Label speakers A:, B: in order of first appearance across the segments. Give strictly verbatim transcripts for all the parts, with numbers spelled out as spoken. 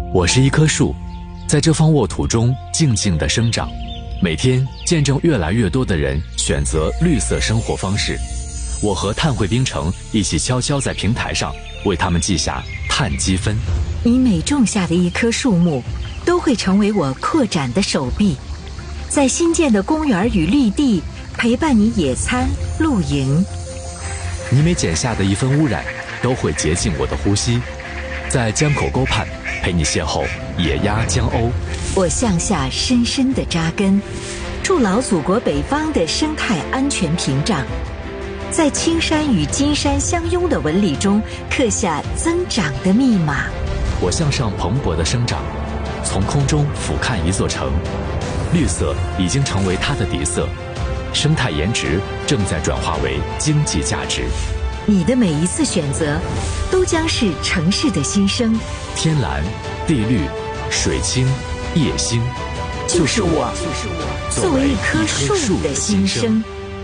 A: 我是一棵树，在这方沃土中静静地生长，每天见证越来越多的人选择绿色生活方式。我和碳汇冰城一起悄悄在平台上为他们记下碳积分。
B: 你每种下的一棵树木，都会成为我扩展的手臂，在新建的公园与绿地陪伴你野餐露营。
A: 你每减下的一分污染，都会洁净我的呼吸，在江口沟畔陪你邂逅野鸭江鸥。
B: 我向下深深地扎根，筑牢祖国北方的生态安全屏障，在青山与金山相拥的纹理中刻下增长的密码。
A: 我向上蓬勃地生长，从空中俯瞰一座城，绿色已经成为它的底色，生态颜值正在转化为经济价值。
B: 你的每一次选择，都将是城市的新生。
A: 天蓝、地绿、水清、夜星，
B: 就是我，就是我，作为一棵树的心声。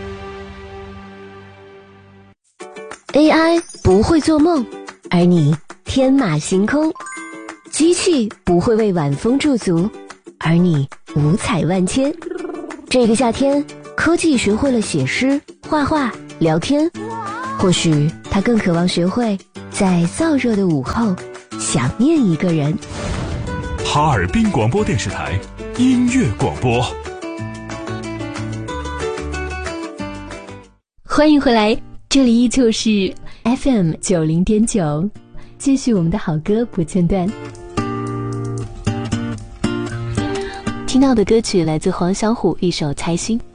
C: A I 不会做梦，而你天马行空；机器不会为晚风驻足，而你五彩万千。这个夏天，科技学会了写诗、画画、聊天，或许它更渴望学会在燥热的午后想念一个人。
D: 哈尔滨广播电视台音乐广播，
C: 欢迎回来，这里依旧是 F M 九零点九，继续我们的好歌不间断。
E: 听到的歌曲来自黄小琥，一首《猜心》。